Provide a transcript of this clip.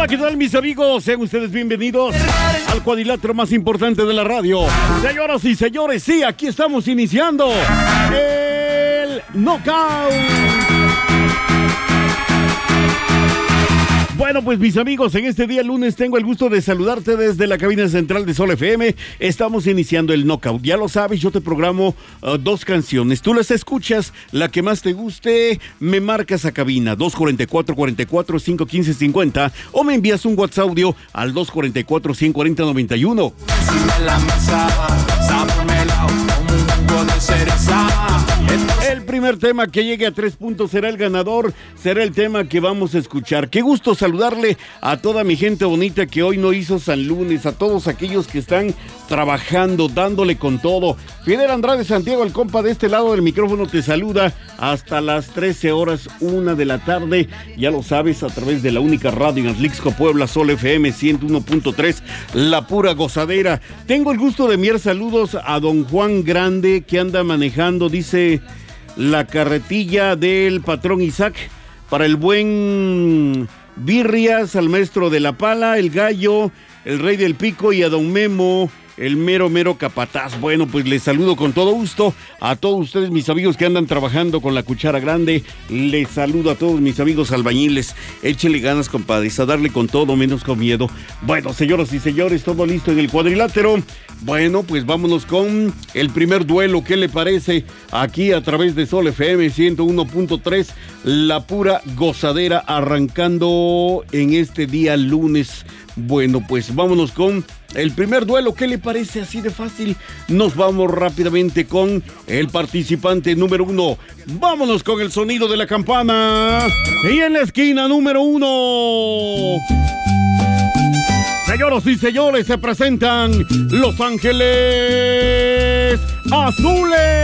Hola, ¿qué tal, mis amigos? Sean ustedes bienvenidos al cuadrilátero más importante de la radio. Señoras y señores, sí, aquí estamos iniciando el Knockout. Bueno, pues mis amigos, en este día lunes tengo el gusto de saludarte desde la cabina central de Sol FM. Estamos iniciando el Knockout. Ya lo sabes, yo te programo dos canciones. Tú las escuchas, la que más te guste, me marcas a cabina 244-44-515-50 o me envías un WhatsApp audio al 244-140-91. El primer tema que llegue a 3 puntos será el ganador, será el tema que vamos a escuchar. Qué gusto saludarle a toda mi gente bonita que hoy no hizo San Lunes, a todos aquellos que están trabajando, dándole con todo. Fidel Andrade Santiago, el compa de este lado del micrófono, te saluda hasta las 13 horas, 1 de la tarde. Ya lo sabes, a través de la única radio en Atlixco, Puebla, Sol FM 101.3, la pura gozadera. Tengo el gusto de enviar saludos a don Juan Grande, que anda manejando, dice, la carretilla del patrón Isaac, para el buen Birrias, al maestro de la pala, el gallo, el rey del pico y a don Memo, el mero capataz. Bueno, pues les saludo con todo gusto a todos ustedes, mis amigos que andan trabajando con la cuchara grande. Les saludo a todos mis amigos albañiles. Échele ganas, compadres, a darle con todo, menos con miedo. Bueno, señoras y señores, todo listo en el cuadrilátero. Bueno, pues vámonos con el primer duelo. ¿Qué le parece? Aquí a través de Sol FM 101.3, la pura gozadera, arrancando en este día lunes. Bueno, pues vámonos con el primer duelo. ¿Qué le parece? Así de fácil. Nos vamos rápidamente con el participante número 1. Vámonos con el sonido de la campana. Y en la esquina número 1, señoras y señores, se presentan Los Ángeles Azules.